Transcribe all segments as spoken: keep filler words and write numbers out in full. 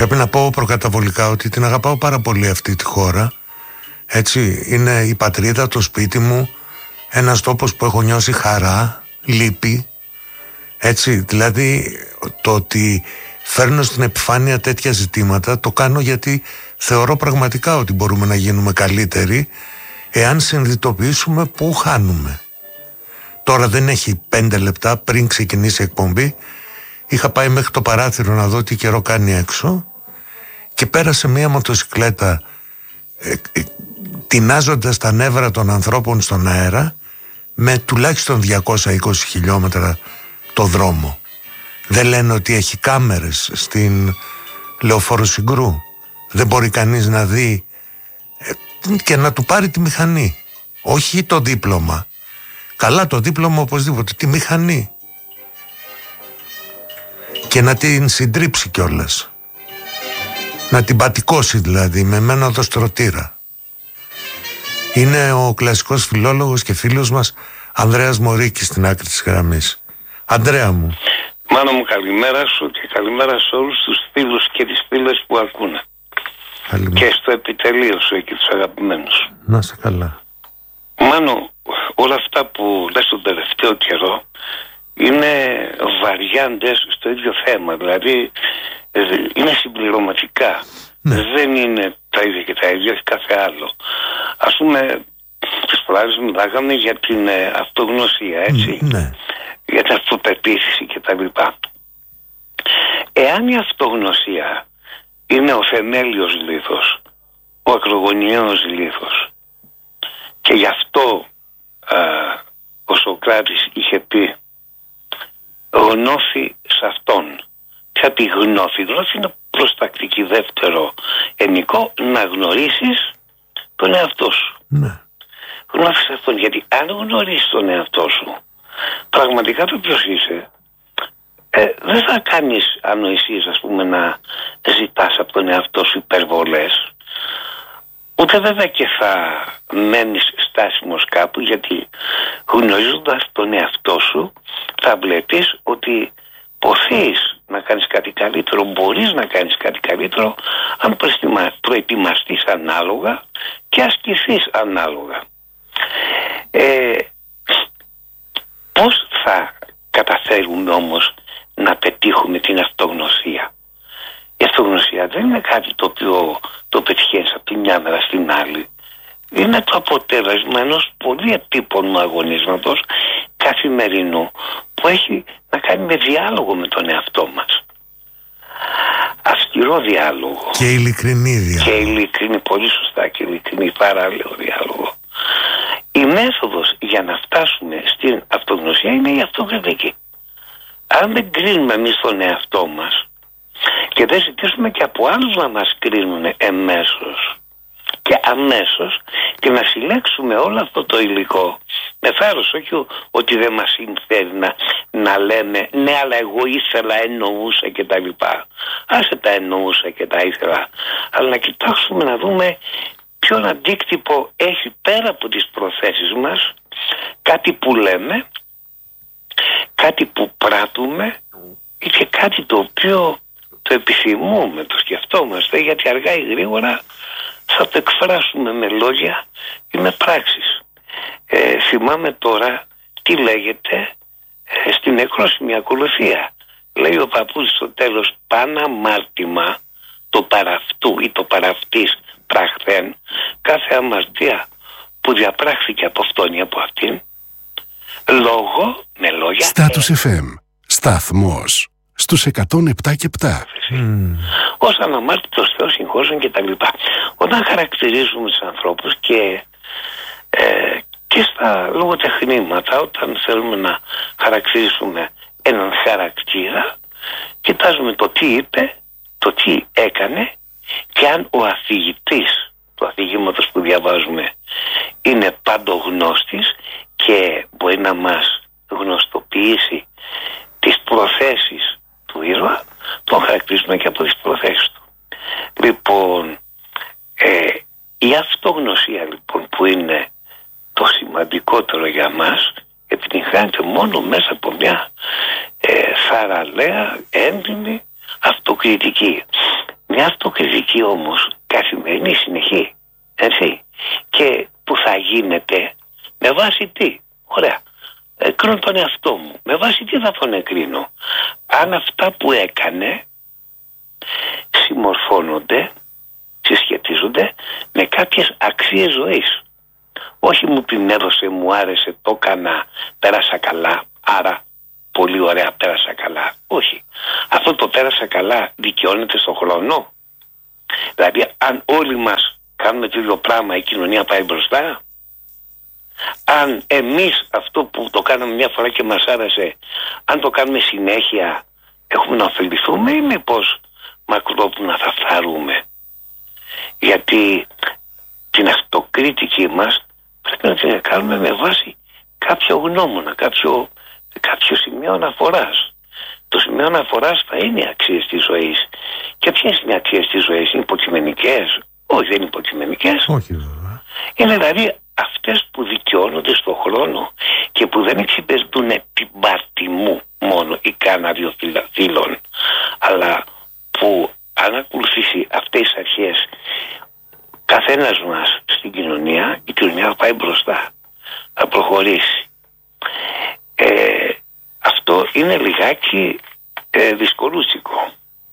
Πρέπει να πω προκαταβολικά ότι την αγαπάω πάρα πολύ αυτή τη χώρα. Έτσι, είναι η πατρίδα, το σπίτι μου, ένας τόπος που έχω νιώσει χαρά, λύπη. Έτσι, δηλαδή το ότι φέρνω στην επιφάνεια τέτοια ζητήματα το κάνω γιατί θεωρώ πραγματικά ότι μπορούμε να γίνουμε καλύτεροι εάν συνειδητοποιήσουμε πού χάνουμε. Τώρα δεν έχει πέντε λεπτά πριν ξεκινήσει η εκπομπή. Είχα πάει μέχρι το παράθυρο να δω τι καιρό κάνει έξω και πέρασε μία μοτοσικλέτα ε, ε, τεινάζοντας τα νεύρα των ανθρώπων στον αέρα με τουλάχιστον διακόσια είκοσι χιλιόμετρα το δρόμο. Δεν λένε ότι έχει κάμερες στην Λεωφόρο Συγκρού. Δεν μπορεί κανείς να δει ε, και να του πάρει τη μηχανή. Όχι το δίπλωμα. Καλά το δίπλωμα οπωσδήποτε, τη μηχανή. Και να την συντρίψει κιόλας. Να την πατικώσει δηλαδή με ένα οδοστρωτήρα. Είναι ο κλασικός φιλόλογος και φίλος μας Ανδρέας Μωρίκης στην άκρη της γραμμής. Ανδρέα μου. Μάνο μου, καλημέρα σου και καλημέρα σε όλους τους φίλους και τις φίλες που ακούνε. Καλημέρα. Και στο επιτελείο σου εκεί τους αγαπημένους. Να σε καλά. Μάνο, όλα αυτά που λες τον τελευταίο καιρό είναι βαριάντες στο ίδιο θέμα. Δηλαδή είναι συμπληρωματικά. Ναι. Δεν είναι τα ίδια και τα ίδια, έχει κάθε άλλο. Ας πούμε, τις φορές μιλάγαμε για την ε, αυτογνωσία, έτσι. Ναι. Για την αυτοπεποίθηση και τα λοιπά. Εάν η αυτογνωσία είναι ο θεμέλιος λίθος, ο ακρογωνιαίος λίθος, και γι' αυτό α, ο Σωκράτης είχε πει γνώθη σε αυτόν. Ποια τη γνώθη? Γνώθη είναι προστακτική, δεύτερο ενικό, να γνωρίσεις τον εαυτό σου. Ναι. Γνώθη σε αυτόν, γιατί αν γνωρίσεις τον εαυτό σου, πραγματικά το ποιος είσαι, ε, δεν θα κάνεις ανοησίες, ας πούμε, να ζητάς από τον εαυτό σου υπερβολές, ούτε βέβαια και θα μένεις στάσιμος κάπου, γιατί γνωρίζοντας τον εαυτό σου θα βλέπεις ότι ποθείς να κάνεις κάτι καλύτερο, μπορείς να κάνεις κάτι καλύτερο αν προετοιμαστείς ανάλογα και ασκηθείς ανάλογα. Ε, πώς θα καταφέρουμε όμως να πετύχουμε την αυτογνωσία? Η αυτογνωσία δεν είναι κάτι το οποίο το πετυχαίνεις από τη μια μέρα στην άλλη. Είναι το αποτέλεσμα ενός πολύ επίπονου αγωνίσματος καθημερινού που έχει να κάνει με διάλογο με τον εαυτό μας. Αυστηρό διάλογο. Και ειλικρινή διάλογο. Και ειλικρινή, πολύ σωστά, και ειλικρινή, παράλληλο διάλογο. Η μέθοδος για να φτάσουμε στην αυτογνωσία είναι η αυτοκριτική. Αν δεν κρίνουμε εμείς τον εαυτό μας και δεν ζητήσουμε και από άλλους να μας κρίνουν εμέσως και αμέσως και να συλλέξουμε όλο αυτό το υλικό με θάρρος, όχι ότι δεν μας συμφέρει να, να λέμε ναι, αλλά εγώ ήθελα, εννοούσα και τα λοιπά. Άσε τα εννοούσα και τα ήθελα, αλλά να κοιτάξουμε να δούμε ποιον αντίκτυπο έχει πέρα από τις προθέσεις μας κάτι που λέμε, κάτι που πράττουμε ή και κάτι το οποίο το επιθυμούμε, το σκεφτόμαστε, γιατί αργά ή γρήγορα θα το εκφράσουμε με λόγια ή με πράξεις. Ε, θυμάμαι τώρα τι λέγεται ε, στην εκρόσιμη ακολουθία. Λέει ο παππούς στο τέλος, πάνα μάρτημα το παραυτού ή το παραυτής πραχθέν κάθε αμαρτία που διαπράχθηκε από αυτόν ή από αυτήν, λόγο με λόγια. Στάτους εφ εμ, σταθμός στους εκατόν επτά και επτά. Mm. Ως αναμάρτητος Θεός συγχώσεων και τα λοιπά. Όταν χαρακτηρίζουμε τους ανθρώπους και, ε, και στα λογοτεχνήματα, όταν θέλουμε να χαρακτηρίσουμε έναν χαρακτήρα, κοιτάζουμε το τι είπε, το τι έκανε και αν ο αφηγητής του αφηγήματος που διαβάζουμε είναι παντογνώστης και μπορεί να μας γνωστοποιήσει τις προθέσεις του ήρωα, τον χαρακτηρίζουμε και από τις προθέσεις του. Λοιπόν, ε, η αυτογνωσία λοιπόν που είναι το σημαντικότερο για μας, επιτυγχάνεται μόνο μέσα από μια ε, θαραλέα, έντιμη αυτοκριτική. Μια αυτοκριτική όμως καθημερινή, συνεχή, έτσι, και που θα γίνεται με βάση τι? Ωραία, εκρίνω τον εαυτό μου, με βάση τι θα τον εκρίνω? Αν αυτά που έκανε συμμορφώνονται, συσχετίζονται με κάποιες αξίες ζωής. Όχι μου την έδωσε, μου άρεσε, το έκανα, πέρασα καλά, άρα πολύ ωραία, πέρασα καλά. Όχι. Αυτό το πέρασα καλά δικαιώνεται στον χρόνο? Δηλαδή αν όλοι μας κάνουμε το ίδιο πράγμα, η κοινωνία πάει μπροστά? Αν εμείς αυτό που το κάναμε μια φορά και μας άρεσε, αν το κάνουμε συνέχεια, έχουμε να ωφεληθούμε ή μήπως μακρόπουνα θα φθαρούμε? Γιατί την αυτοκριτική μας πρέπει να την κάνουμε με βάση κάποιο γνώμονα, κάποιο, κάποιο σημείο αναφοράς. Το σημείο αναφοράς θα είναι οι αξίες της ζωής. Και ποιες είναι οι αξίες της ζωής? Είναι υποκειμενικές? Όχι, δεν είναι υποκειμενικές. Όχι βέβαια. Είναι δηλαδή αυτές που δικαιώνονται στον χρόνο και που δεν εξυπηρετούν την πάρτη μου μόνο ή κάνα δύο φίλων, αλλά που αν ακολουθήσει αυτές τις αρχές καθένας μας στην κοινωνία, η κοινωνία θα πάει μπροστά, θα προχωρήσει. Ε, αυτό είναι λιγάκι ε, δυσκολούτσικο,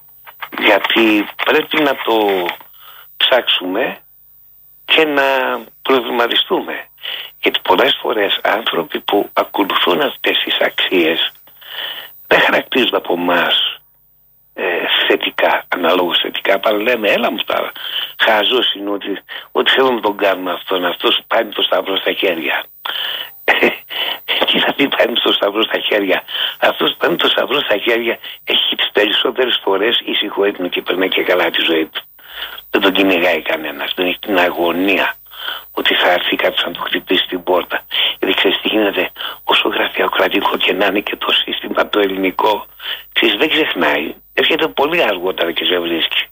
γιατί πρέπει να το ψάξουμε και να προβληματιστούμε. Γιατί πολλές φορές άνθρωποι που ακολουθούν αυτές τις αξίες δεν χαρακτηρίζονται από εμάς ε, θετικά, αναλόγως θετικά, αλλά λέμε έλα μου τώρα, χαζός είναι, ότι, ότι θέλουμε να τον κάνουμε αυτόν, αυτός πάει με το σταυρό στα χέρια. Τι θα πει πάει με το σταυρό στα χέρια? Αυτός πάει με το σταυρό στα χέρια έχει τις περισσότερες φορές ήσυχο ύπνο και περνάει και καλά τη ζωή του. Δεν τον κυνηγάει κανένας, δεν έχει την αγωνία ότι θα έρθει κάποιος να του χτυπήσει την πόρτα. Γιατί ξέρεις τι γίνεται, όσο γραφειοκρατικό και να είναι και το σύστημα το ελληνικό, ξέρεις, δεν ξεχνάει, έρχεται πολύ αργότερα και σε βρίσκει.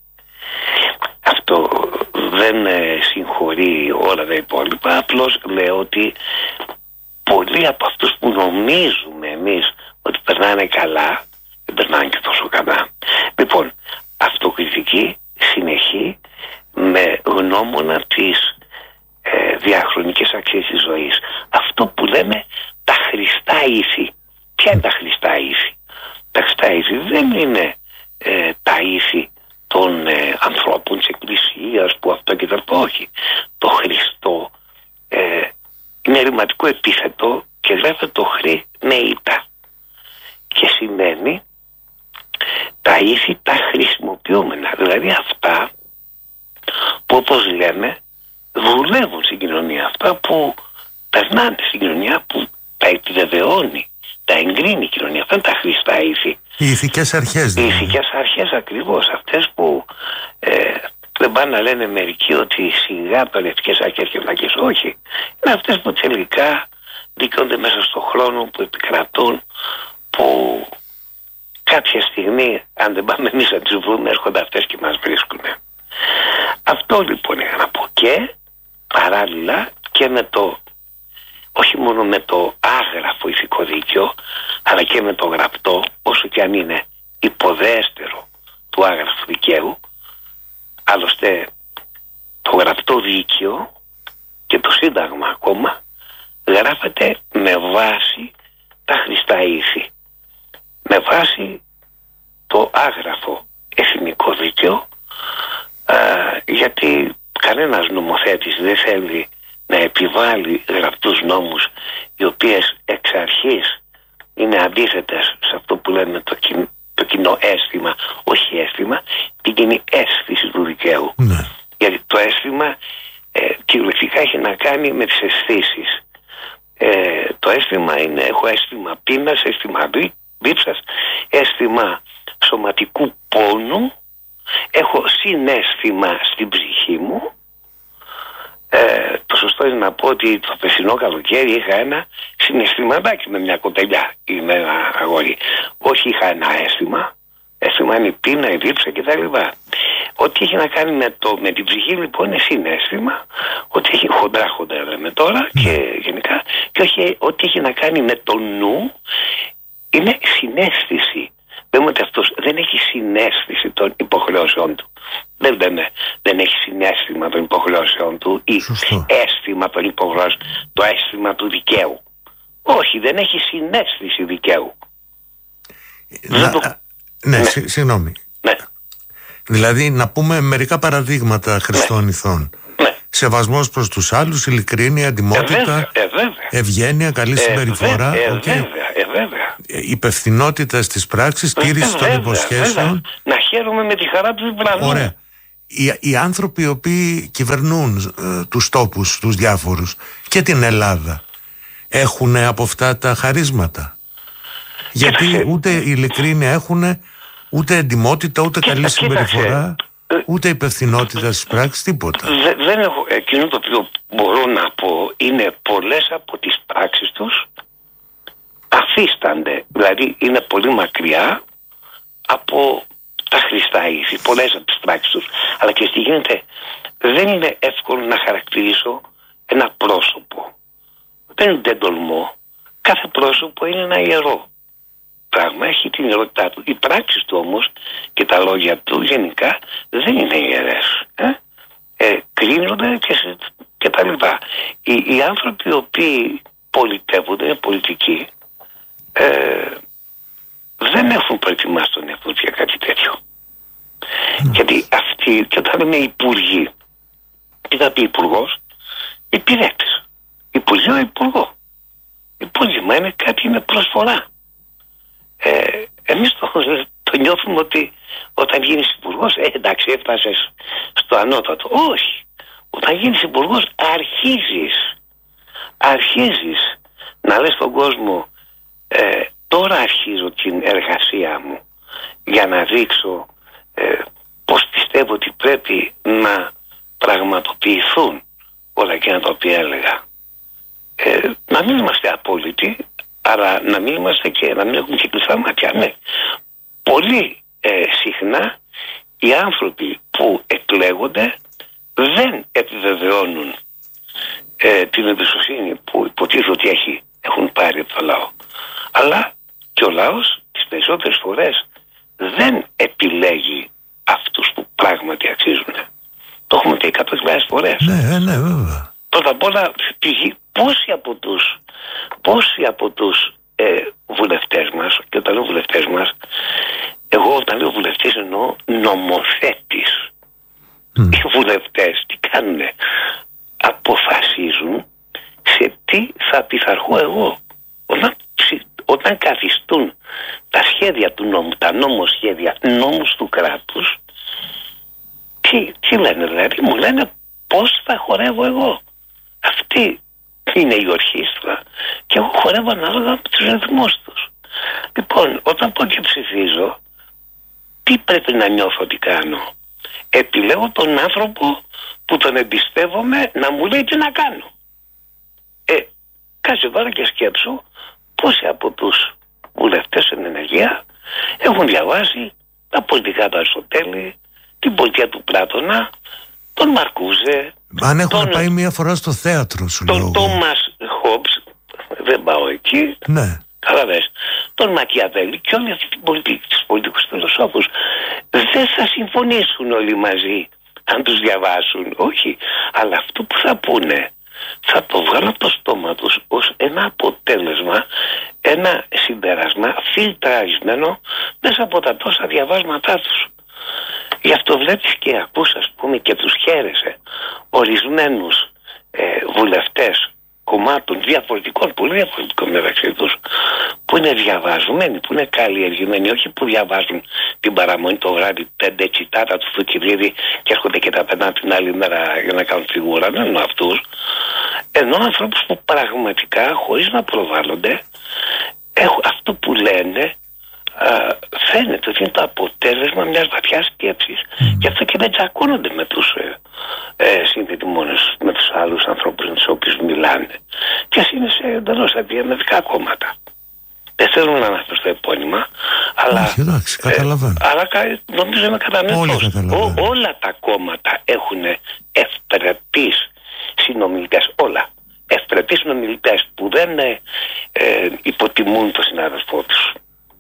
Αυτό δεν ε, συγχωρεί όλα τα υπόλοιπα, απλώς λέω ότι πολλοί από αυτούς που νομίζουμε εμείς ότι περνάνε καλά, δεν περνάνε και τόσο καλά. Λοιπόν, αυτοκριτική συνεχή με γνώμονα τις ε, διαχρονικές αξίες της ζωής. Αυτό που λέμε τα χρηστά ήθη. Ποια είναι τα χρηστά ήθη? Τα χρηστά ήθη δεν είναι ε, τα ήθη των ε, ανθρώπων της εκκλησίας που αυτό και τα όχι. Το Χριστό ε, είναι ρηματικό επίθετο και γράφεται το χρή με ήττα. Και σημαίνει τα ήθη τα χρησιμοποιούμενα. Δηλαδή αυτά που όπως λέμε δουλεύουν στην κοινωνία. Αυτά που περνάνε στην κοινωνία, που τα επιβεβαιώνει, τα εγκρίνει η κοινωνία. Αυτά είναι τα χρηστά ήθη. Οι ηθικές αρχές. Οι ηθικές αρχές ακριβώς. Αυτές που ε, δεν πάνε να λένε μερικοί ότι σιγά παλαιευτικές αρχές και βλακές. Όχι. Είναι αυτές που τελικά δικαιούνται μέσα στον χρόνο, που επικρατούν, που κάποια στιγμή αν δεν πάμε εμείς να τις βρούμε έρχονται αυτές και μας βρίσκουν. Αυτό λοιπόν είχα να πω. Και παράλληλα και με το, όχι μόνο με το άγραφο ηθικό δίκαιο, αλλά και με το γραπτό, όσο και αν είναι υποδέστερο του άγραφου δικαίου. Άλλωστε το γραπτό δίκαιο και το σύνταγμα ακόμα γράφεται με βάση τα χρηστά ήθη, με βάση το άγραφο εθνικό δίκαιο, α, γιατί κανένας νομοθέτης δεν θέλει να επιβάλλει γραπτούς νόμους οι οποίες εξ αρχής είναι αντίθετες σε αυτό που λέμε το, κοιν, το κοινό αίσθημα, όχι αίσθημα, την κοινή αίσθηση του δικαίου. Ναι. Γιατί το αίσθημα ε, κυριολεκτικά έχει να κάνει με τις αισθήσεις. Ε, το αίσθημα είναι, έχω αίσθημα πείνας, αίσθημα δίψας, αίσθημα σωματικού πόνου, έχω συναίσθημα στην ψυχή μου. Ε, το σωστό είναι να πω ότι το περσινό καλοκαίρι είχα ένα συναισθηματάκι με μια κοπελιά ή με ένα αγόρι. Όχι είχα ένα αίσθημα. Αίσθημα είναι η πείνα, η δίψα κτλ. Ό,τι έχει να κάνει με, το, με την ψυχή λοιπόν είναι συναίσθημα. Ό,τι έχει χοντρά χοντρά λέμε τώρα και γενικά. Και όχι, ό,τι έχει να κάνει με το νου είναι συναίσθηση. λέμε ότι αυτός δεν έχει συναίσθηση των υποχρεώσεών του. Δεν λέμε δεν έχει συναίσθημα των υποχρεώσεων του ή Σωστό. αίσθημα των υποχρεώσεων, το αίσθημα του δικαίου. Όχι, δεν έχει συναίσθηση δικαίου. Να, το... ναι, ναι. Συ, συγγνώμη. Ναι. Δηλαδή να πούμε μερικά παραδείγματα χρηστών ναι. ηθών. Ναι. Σεβασμός προς τους άλλους, ειλικρίνεια, αντιμότητα, ε, βέβαια, ε, ευγένεια, καλή ε, συμπεριφορά, ε, okay. βέβαια, ε, βέβαια. υπευθυνότητα στις πράξεις, ε, τήρηση των βέβαια, υποσχέσεων. βέβαια. Να χαίρομαι με τη χαρά του διπλανού. Ωραία. Οι, οι άνθρωποι οι οποίοι κυβερνούν ε, τους τόπους, τους διάφορους και την Ελλάδα έχουν από αυτά τα χαρίσματα. Γιατί Κοίταξε. ούτε ειλικρίνεια έχουν, ούτε εντιμότητα, ούτε Κοίτα, καλή συμπεριφορά, κοίταξε. ούτε υπευθυνότητα στις πράξεις, τίποτα. Δε, δεν έχω, εκείνο το οποίο μπορώ να πω είναι πολλές από τις πράξεις τους αφίστανται, δηλαδή είναι πολύ μακριά από τα χρηστά ήθη, πολλές από τις πράξεις τους, αλλά και τι γίνεται, δεν είναι εύκολο να χαρακτηρίσω ένα πρόσωπο. Δεν, δεν τολμώ. Κάθε πρόσωπο είναι ένα ιερό πράγμα, έχει την ιερότητά του. Οι πράξεις του όμως και τα λόγια του γενικά δεν είναι ιερές. Ε? Ε, κρίνονται και, σε, και τα λοιπά. Οι, οι άνθρωποι οι οποίοι πολιτεύονται, είναι πολιτικοί, ε, δεν έχουν προετοιμάσει τον εαυτό για κάτι τέτοιο. Mm. Γιατί αυτοί, και όταν είναι υπουργοί, τι θα πει υπουργός, υπηρέτης. Υπουργείο, υπουργό. Υπουργήμα είναι κάτι, είναι προσφορά. Ε, εμείς το, το νιώθουμε ότι όταν γίνεις υπουργός, ε, εντάξει, έφτασες στο ανώτατο. Όχι. Όταν γίνεις υπουργός αρχίζεις, αρχίζεις να λες στον κόσμο, ε, τώρα αρχίζω την εργασία μου για να δείξω ε, πώς πιστεύω ότι πρέπει να πραγματοποιηθούν όλα εκείνα τα οποία έλεγα. Ε, να μην είμαστε απόλυτοι, αλλά να μην είμαστε και να μην έχουμε και κλειστά μάτια. Ναι. Πολύ ε, συχνά οι άνθρωποι που εκλέγονται δεν επιβεβαιώνουν ε, την εμπιστοσύνη που υποτίθεται ότι έχει, έχουν πάρει από το λαό. Αλλά και ο λαός τις περισσότερες φορές δεν επιλέγει αυτούς που πράγματι αξίζουν. Το έχουμε πει εκατό χιλιάδες φορές. Ναι, ναι, βέβαια. Πρώτα απ' όλα, πόσοι από τους, πόσοι από τους ε, βουλευτές μας, και όταν λέω βουλευτές μας, εγώ όταν λέω βουλευτές εννοώ νομοθέτης. Mm. Οι βουλευτές τι κάνουνε? Αποφασίζουν σε τι θα πειθαρχώ εγώ. Όταν, όταν καθιστούν τα σχέδια του νόμου, τα νομοσχέδια, νόμους του κράτους, τι, τι λένε δηλαδή? Μου λένε πώς θα χορεύω εγώ. Αυτή είναι η ορχήστρα και εγώ χορεύω ανάλογα με τους ρυθμούς τους. Λοιπόν, όταν πω και ψηφίζω, τι πρέπει να νιώθω ότι κάνω? Επιλέγω τον άνθρωπο που τον εμπιστεύομαι να μου λέει τι να κάνω. Ε, κάτσε τώρα και σκέψου πόσοι από τους βουλευτές στην ενεργεία έχουν διαβάσει τα πολιτικά του Αριστοτέλη, την πολιτεία του Πλάτωνα, τον Μαρκούζε. Αν έχουν τον, πάει μία φορά στο θέατρο, σου λέω. Τον Τόμας Χόμπς, δεν πάω εκεί. Ναι. Καταλαβες. Τον Μακιαβέλη και όλοι αυτοί τους πολιτικούς φιλοσόφους. Δεν θα συμφωνήσουν όλοι μαζί αν τους διαβάσουν. Όχι. Αλλά αυτό που θα πούνε θα το βγάλουν από το στόμα τους ως ένα αποτέλεσμα, ένα συμπέρασμα φιλτραρισμένο μέσα από τα τόσα διαβάσματά τους. Γι' αυτό βλέπεις και ακούς, ας πούμε, και τους χαίρεσαι ορισμένους ε, βουλευτές κομμάτων διαφορετικών, πολύ διαφορετικών μεταξύ τους, που είναι διαβασμένοι, που είναι καλλιεργημένοι, όχι που διαβάζουν την παραμονή το βράδυ πέντε τσιτάτα του Θουκυβίδη και έρχονται και τα πενά την άλλη μέρα για να κάνουν φιγούρα. Δεν είναι αυτούς. Ενώ ανθρώπους που πραγματικά, χωρίς να προβάλλονται, έχουν αυτό που λένε. Uh, φαίνεται ότι είναι το αποτέλεσμα μιας βαθιάς σκέψης. Mm. Γι' αυτό και δεν τσακώνονται με τους ε, ε, συνδετημόνες, με τους άλλους ανθρώπους με τους οποίους μιλάνε. Και ας είναι σε εντελώς αντιεμετικά κόμματα. Δεν θέλω να αναφερθώ επώνυμα, αλλά, όχι, εντάξει, καταλαβαίνω. Ε, αλλά νομίζω είμαι κατανοητός. Όλα τα κόμματα έχουν ευπρεπείς συνομιλητές, όλα. Ευπρεπείς συνομιλητές που δεν ε, ε, υποτιμούν τον συνάδελφό τους.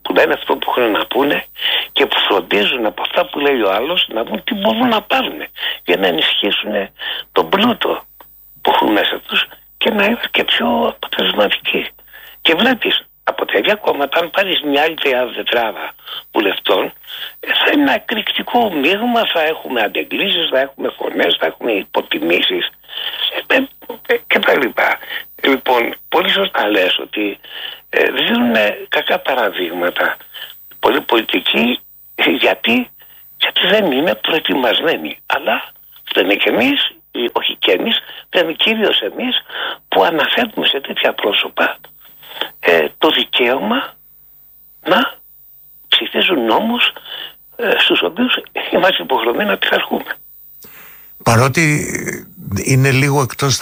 που λένε αυτό που έχουν να πούνε και που φροντίζουν από αυτά που λέει ο άλλος να δουν τι μπορούν να πάρουν για να ενισχύσουν τον πλούτο που έχουν μέσα τους και να είναι και πιο αποτελεσματικοί. Και βλέπεις, από τα ίδια κόμματα, αν πάρεις μια άλλη τετράδα βουλευτών, θα είναι ένα εκρηκτικό μείγμα, θα έχουμε αντεγκλήσεις, θα έχουμε φωνές, θα έχουμε υποτιμήσεις ε, ε, και τα λοιπά. Λοιπόν, πολύ σωστά λες ότι ε, δίνουν κακά παραδείγματα πολλοί πολιτικοί, γιατί, γιατί δεν είναι προετοιμασμένοι. Αλλά δεν είναι και εμείς, όχι και εμείς, δεν είναι κυρίως εμείς που αναθέτουμε σε τέτοια πρόσωπα ε, το δικαίωμα να ψηφίζουν νόμους ε, στους οποίους είμαστε υποχρεωμένοι να πειθαρχούμε. Παρότι είναι λίγο εκτός